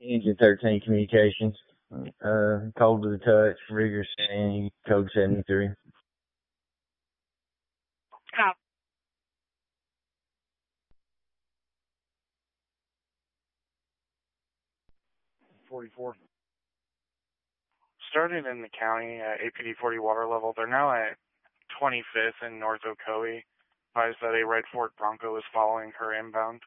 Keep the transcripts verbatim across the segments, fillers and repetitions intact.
Engine thirteen Communications. Uh, cold to the touch, rigorous scanning, code seventy-three. Copy. forty-four. Started in the county at A P D forty water level. They're now at twenty-fifth in North Ocoee. Advised that a red Ford Bronco is following her inbound.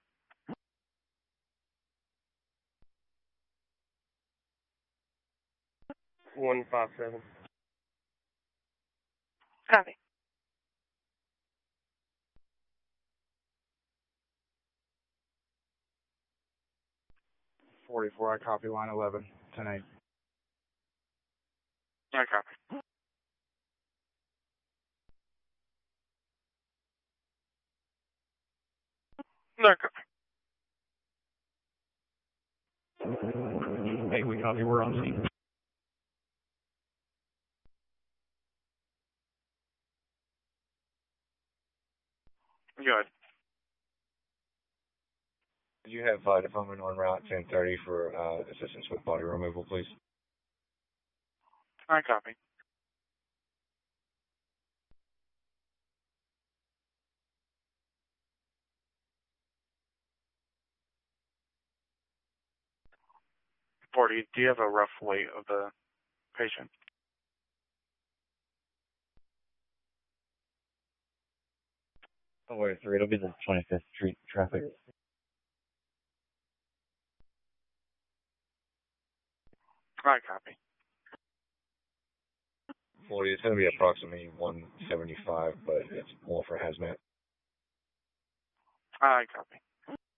one five seven. Copy. forty-four, I copy line eleven, ten eight. I copy. No copy. Hey, we copy. We're on scene. Good. Could you have fire department on route ten thirty for uh, assistance with body removal, please? I copy. forty, do you have a rough weight of the patient? Don't worry, three. It'll be the twenty-fifth Street traffic. I copy. forty, it's going to be approximately one seventy-five, but it's more for hazmat. I copy.